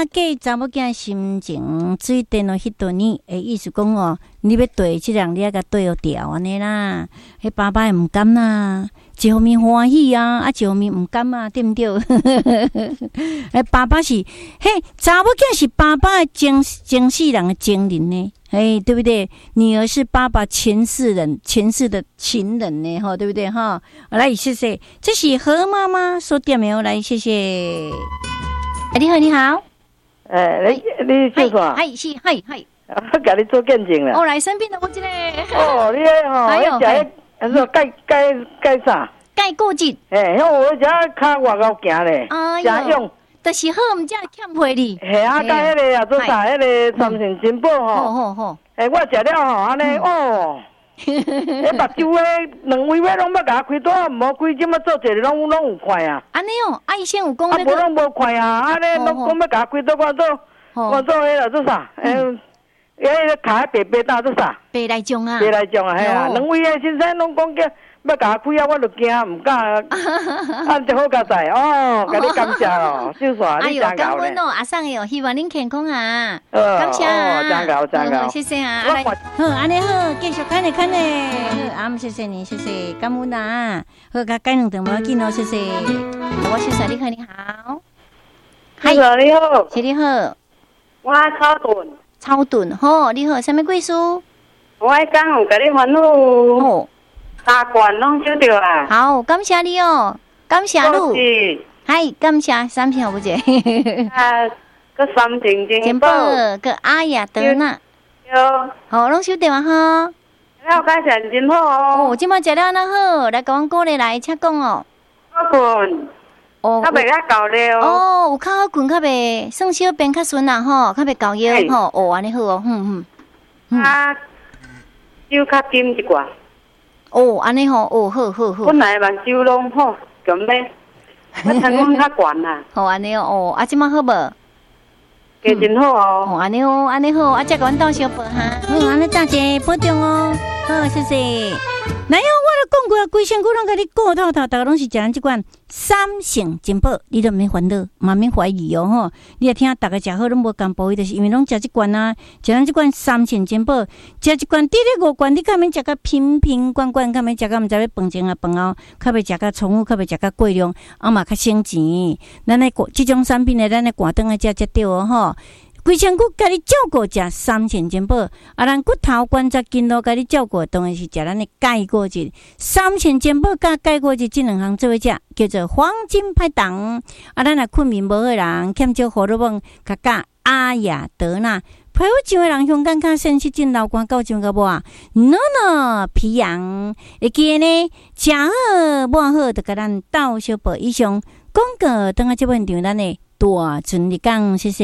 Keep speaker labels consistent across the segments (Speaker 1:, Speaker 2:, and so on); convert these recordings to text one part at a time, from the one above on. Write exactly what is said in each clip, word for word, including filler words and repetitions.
Speaker 1: 计查某囝心情水电哦，迄段呢，诶，意思讲哦，你要对即人，你要甲对调安尼啦。迄爸爸也毋甘啦，一方面欢喜啊，啊，一方面毋甘啊，对毋对？诶，爸爸是，嘿，查某囝是爸爸的前前世人的情人呢，哎，对不对？女儿是爸爸前世人前世的情人呢，哈，对不对？哈，来，谢谢，这是何妈妈说点没有？来，谢谢。哎，你好，你好。
Speaker 2: 诶，你你叫啥？
Speaker 1: 嗨，是嗨嗨。
Speaker 2: 我甲你做见证啦。
Speaker 1: 哦，来身边的我这个。
Speaker 2: 哦，你迄吼，
Speaker 1: 还有
Speaker 2: 迄只迄说盖盖盖啥？
Speaker 1: 盖固质。
Speaker 2: 诶，迄我只骹外口行咧，真用。
Speaker 1: 就是好，毋只欠赔你。
Speaker 2: 系啊，甲迄个啊做啥？迄个三成金宝吼。
Speaker 1: 好好好。诶，
Speaker 2: 我食了吼，安尼哦。迄目睭诶，两位尾拢要甲我开刀，无开，即马做一个拢拢有快啊。
Speaker 1: 安尼哦，啊伊先有讲。
Speaker 2: 啊，无拢无快啊，安尼拢讲要甲我开刀，我做我做迄个做啥？诶，迄个骹白白大做啥？
Speaker 1: 白内障啊。
Speaker 2: 白内障啊，系啊，两位诶先生拢讲叫。要甲我开啊，我就惊，唔敢。啊，真好佳哉哦，甲你感谢哦，秀华，你真搞咧。
Speaker 1: 哎呦，感恩哦，阿桑哟，希望您健康啊。
Speaker 2: 呃，
Speaker 1: 感谢啊，
Speaker 2: 真搞真搞，
Speaker 1: 谢谢啊。好，安尼好，继续看咧看咧。好，阿姆谢谢你，谢谢，感恩啊。好，甲改两顿无要紧哦，谢谢。我谢谢你好，你好。
Speaker 2: 嗨，你好，
Speaker 1: 是你好。
Speaker 2: 我超顿。
Speaker 1: 超顿，好，你好，什么贵书？
Speaker 2: 我刚有甲你烦恼。
Speaker 1: 哦。
Speaker 2: 大罐拢收到啊！
Speaker 1: 好，感谢你哦，感谢你。嗨，感谢三片不姐。
Speaker 2: 啊，个三瓶金宝，
Speaker 1: 个阿雅德纳。
Speaker 2: 有。
Speaker 1: 好，拢收到啊哈。
Speaker 2: 了解成真好哦。
Speaker 1: 哦，今麦食了那好，来讲鼓励来请讲哦。
Speaker 2: 好困。哦。较袂较够了。
Speaker 1: 哦，有较好困，较袂算小便较顺啦吼，较袂搞腰吼。哦，安尼好哦，嗯
Speaker 2: 嗯。啊，手较紧一寡。
Speaker 1: 哦，安尼吼，哦，好好好。
Speaker 2: 本来目睭拢好，咁咧，我听讲较悬啦。
Speaker 1: 好安尼哦，哦，啊，即马好无？
Speaker 2: 加真好哦。
Speaker 1: 哦，安尼哦，安尼好，啊，再甲阮斗小报哈。好，安尼大姐保重哦。好，谢谢。哪有我都讲过啊，规身躯拢甲你顾透透，大家拢是食咱即款三成金宝，你都免烦恼，嘛免怀疑哦吼。你也听大家食好拢无共步，就是因为拢食即罐啊，食咱即罐三成金宝，食一罐滴咧五罐，你较免食甲瓶瓶罐罐，较免食甲毋知要饭前啊饭后，较袂食甲重复，较袂食甲过量，啊嘛较省钱。咱诶即种产品诶，咱诶赶顿诶食才对哦吼。规身躯甲你照顾食三千金宝，啊，咱骨头关节筋络甲你照顾，当然是食咱的钙果质。三千金宝甲钙果质这两项做伙食，叫做黄金拍档。啊，咱若困眠无好人，欠少荷尔蒙，甲甲阿雅德纳。皮肤上的人香港较sensitive失禁流汗到上个无啊，暖暖皮痒，会记呢，食好抹好，就甲咱斗小报以上广告。等下这本场咱的大顺日讲，谢谢。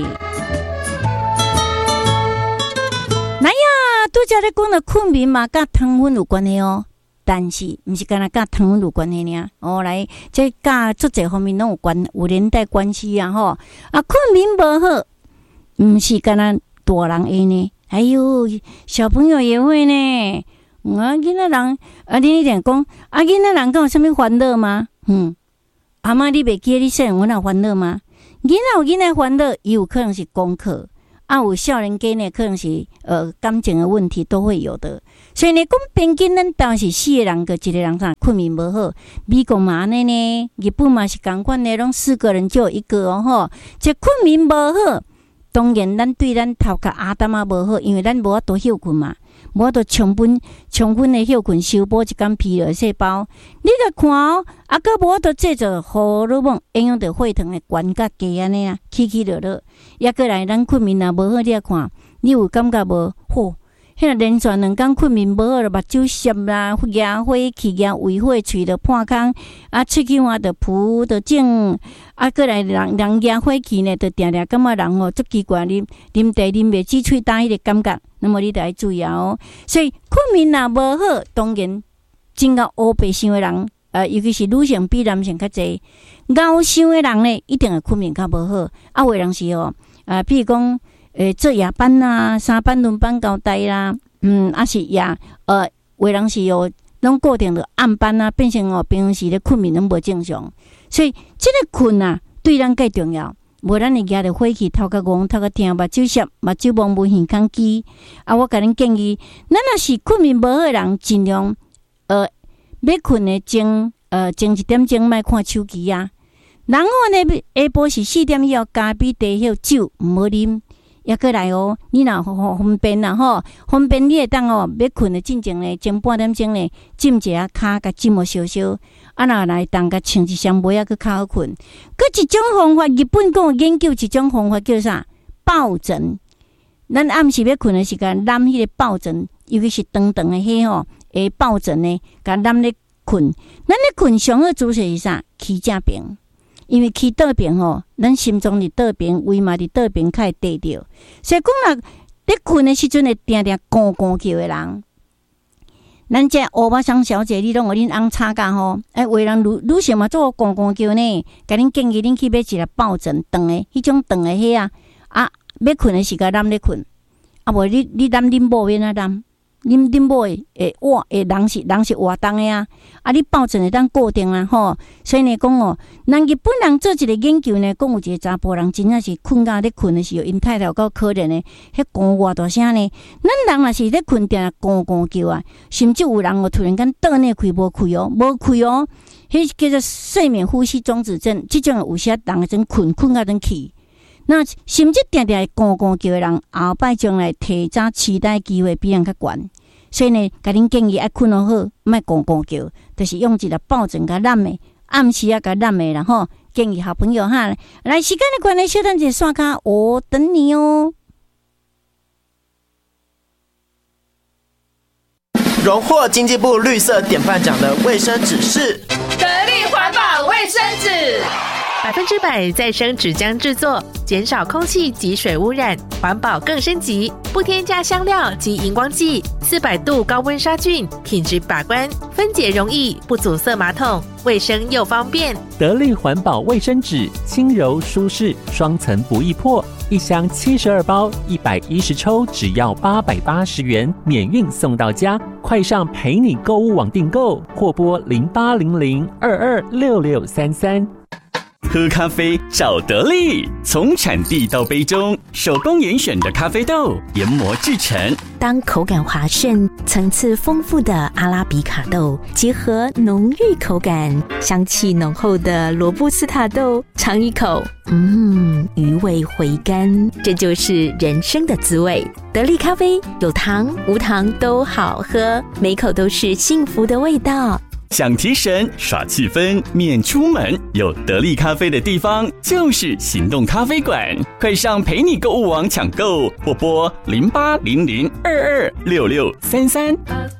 Speaker 1: 那呀，拄则咧讲到困眠嘛，甲糖分有关系哦。但是毋是干那甲糖分有关系尔，哦，来，这甲足侪方面拢有关，有连带关系啊吼。啊，困眠无好，毋是干那大人会呢，还有小朋友也会呢。啊，囡仔人啊，你一定讲啊，囡仔人敢有啥物烦恼吗？嗯。阿妈，你袂记你细汉有烦恼吗？囡仔有囡仔烦恼，伊有可能是功课，啊有少年家呢，可能是呃感情的问题都会有的。所以呢，讲平均咱当是四个人个一个人啥困眠无好，美国嘛安尼呢，日本嘛是共款的，拢四个人就有一个哦吼。这困眠无好，当然咱对咱头壳阿淡啊无好，因为咱无法度休困嘛。无法度充分充分的休困，修补一间疲劳细胞。你来看哦，啊，个无法度制造荷尔蒙，影响到血糖的悬甲低安尼啊，起起落落。抑过来，咱困眠若无好，你来看，你有感觉无？吼，迄个连续两工困眠无好，就目睭涩啦，牙花气牙胃火，喙着破空，啊，喙齿换着浮着肿，啊，过来人人牙火气呢，着定定感觉人吼足奇怪，啉啉茶啉袂止喙干迄个感觉。那么你得要注意哦，所以困眠若无好，当然真个黑白想的人，呃，尤其是女性比男性较济，熬想的人呢，一定会困眠较无好。啊，有的人是哦，啊，比如讲，诶，做夜班啦、三班轮班交代啦，嗯，啊是夜，呃，有的人是哦，拢固定着暗班啊，变成哦，平时咧困眠拢无正常，所以这个困啊，对咱介重要。 无咱会举着火气，头壳戆，头壳疼，目睭涩，目睭蒙无耳孔肌。啊，我甲恁建议，咱若是困眠无好的人，尽量呃要困的前呃前一点钟莫看手机啊。然后呢，下晡是四点以后，咖啡、茶、迄酒毋好啉。也过来哦，你若方便啦吼，方便你会当哦，要困的进前呢，前半点钟呢，浸一下骹，甲浸无烧烧，啊，若来当甲穿一双袜仔，佮较好困。佮一种方法，日本讲有研究一种方法叫啥？抱枕。咱暗时要困的时间，揽迄个抱枕，尤其是长长的迄吼，诶，抱枕呢，甲揽咧困。咱咧困上好姿势是啥？起正平。因为起倒平吼，咱心脏伫倒平，胃嘛伫倒平，较会地着。所以讲若咧困的时阵会定定咕咕叫的人，咱这欧巴桑小姐，你拢互恁翁吵架吼，哎，为人女女性嘛做咕咕叫呢，甲恁建议恁去买一个抱枕，长的，迄种长的迄啊，啊，要困的时间揽咧困，啊无你你揽恁某免啊揽。恁恁某会会活会人是人是活动的啊，啊你抱枕会当固定啊吼，所以呢讲哦，咱日本人做一个研究呢，讲有一个查甫人真正是困觉咧困的时候，因太太够可怜的，迄咕偌大声呢，咱人若是咧困定咕咕叫啊，甚至有人哦突然间倒内开无开哦，无开哦，迄叫做睡眠呼吸中止症，即种有些人真困困到真起。那甚至定定会咕咕叫的人，后摆将来提早期待机会比人较悬。所以呢，甲恁建议爱困好好，莫咕咕叫，就是用一个抱枕甲揽的，暗时啊甲揽的啦吼。建议好朋友哈，来时间的关系，小等者刷卡，我等你哦。
Speaker 3: 荣获经济部绿色典范奖的卫生纸是
Speaker 4: 得力环保卫生纸。
Speaker 5: 百分之百再生纸浆制作，减少空气及水污染，环保更升级。不添加香料及荧光剂，四百度高温杀菌，品质把关，分解容易，不阻塞马桶，卫生又方便。
Speaker 6: 得力环保卫生纸，轻柔舒适，双层不易破。一箱七十二包，一百一十抽，只要八百八十元，免运送到家。快上陪你购物网订购，或拨零八零零二二六六三三。
Speaker 7: 喝咖啡找得力，从产地到杯中，手工严选的咖啡豆研磨制成。
Speaker 8: 当口感滑顺、层次丰富的阿拉比卡豆结合浓郁口感、香气浓厚的罗布斯塔豆，尝一口，嗯，余味回甘，这就是人生的滋味。得力咖啡有糖无糖都好喝，每口都是幸福的味道。
Speaker 7: 想提神耍气氛免出门，有得力咖啡的地方就是行动咖啡馆。快上陪你购物网抢购，或拨零八零零二二六六三三。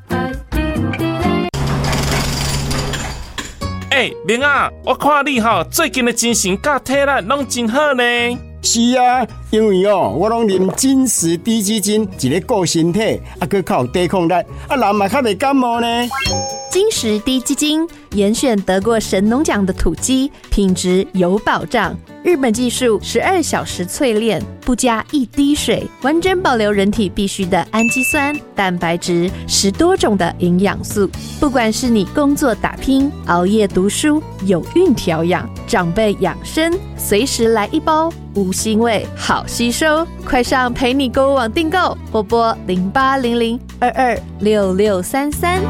Speaker 9: 欸，明啊，我看你吼最近的精神甲体力拢真好呢。
Speaker 10: 是啊，因为哦，我拢啉金石低基金，一个顾身体，啊，佮较有抵抗力，啊，人嘛较袂感冒呢。
Speaker 11: 金石低基金严选得过神农奖的土鸡，品质有保障。日本技术十二小时淬炼，不加一滴水，完整保留人体必需的氨基酸、蛋白质，十多种的营养素。不管是你工作打拼、熬夜读书、有孕调养、长辈养生，随时来一包，无腥味，好吸收。快上陪你购物网订购，或拨零八零零二二六六三三。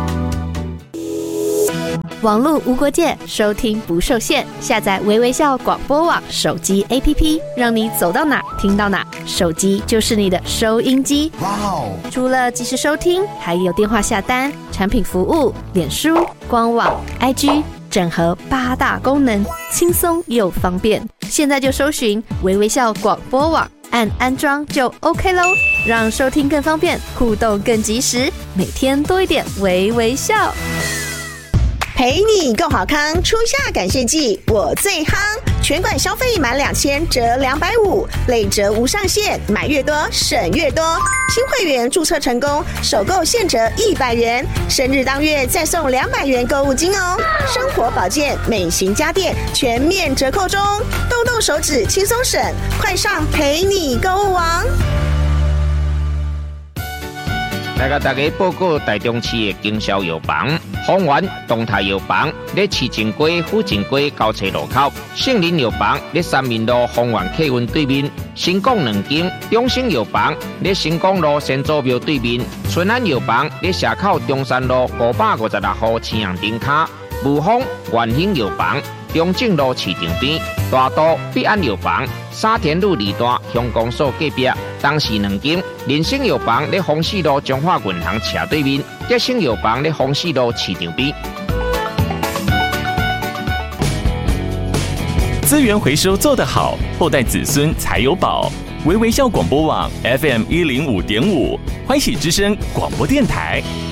Speaker 11: 网络无国界，收听不受限。下载微微笑广播网手机 A P P， 让你走到哪听到哪。手机就是你的收音机。哇哦！除了即时收听，还有电话下单、产品服务、脸书、官网、I G， 整合八大功能，轻松又方便。现在就搜寻微微笑广播网，按安装就 OK 咯，让收听更方便，互动更及时，每天多一点微微笑。
Speaker 12: 陪你够好康，初夏感谢季我最夯，全馆消费满两千折两百五，累折无上限，买越多省越多。新会员注册成功，首购现折一百元，生日当月再送两百元购物金哦。生活保健、美型家电全面折扣中，动动手指轻松省，快上陪你购物网。
Speaker 13: 来甲大家报告台中市的经销药房丰源东泰药房咧市政街府政街交叉路口，杏林药房咧三民路丰源客运对面，新港两间中兴药房咧新港路先祖庙对面，春安药房咧社口中山路五百五十六号青阳顶卡，武丰元兴药房中正路市场边，大都必安药房沙田路二段乡公所隔壁，东市两间人生药房咧丰市路中华银行斜对面，吉生药房咧丰市路市场边。
Speaker 7: 资源回收做得好，后代子孙才有宝。微微笑广播网 F M 一零五点五，欢喜之声广播电台。